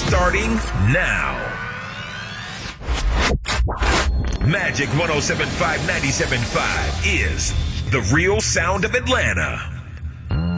starting now. Magic 107.5, 97.5 is the real sound of Atlanta.